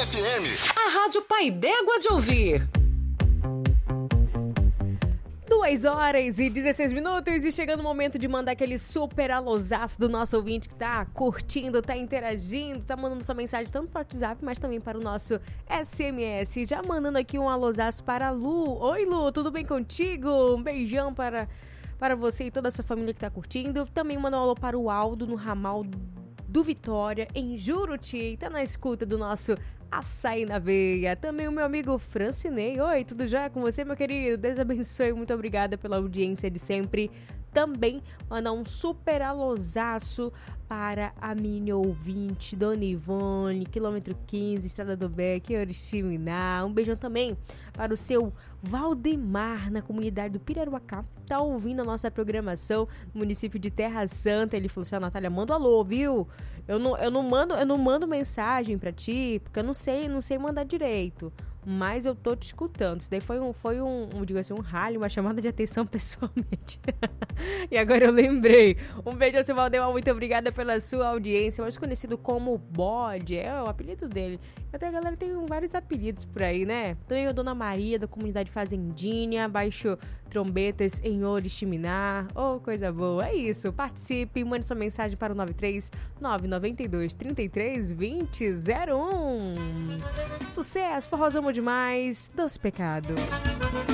FM. A Rádio Pai d'Égua de ouvir. 2h16 e chegando o momento de mandar aquele super alôzaço do nosso ouvinte que tá curtindo, tá interagindo, tá mandando sua mensagem tanto para o WhatsApp, mas também para o nosso SMS. Já mandando aqui um alôzaço para a Lu. Oi, Lu, tudo bem contigo? Um beijão para você e toda a sua família que tá curtindo. Também mandou um alô para o Aldo no ramal do Vitória, em Juruti. Tá na escuta do nosso Açaí na Veia. Também o meu amigo Francinei. Oi, tudo já com você, meu querido? Deus abençoe, muito obrigada pela audiência de sempre. Também mandar um super alôzaço para a minha ouvinte, Dona Ivone, quilômetro 15, Estrada do Beck, Oriximiná. Um beijão também para o seu Valdemar, na comunidade do Piraruacá. Tá ouvindo a nossa programação no município de Terra Santa. Ele falou assim: Natália, manda um alô, viu? Eu não mando mensagem pra ti, porque eu não sei mandar direito. Mas eu tô te escutando. Isso daí foi digo assim, um rally, uma chamada de atenção pessoalmente. E agora eu lembrei. Um beijo ao seu Valdemar, muito obrigada pela sua audiência. Mais conhecido como Bode, é o apelido dele. Até a galera tem vários apelidos por aí, né? Também a Dona Maria, da comunidade Fazendinha, Baixo Trombetas em Oriximiná. Oh, coisa boa. É isso. Participe, mande sua mensagem para o 93992 332001. Sucesso, forrozão demais dos pecados.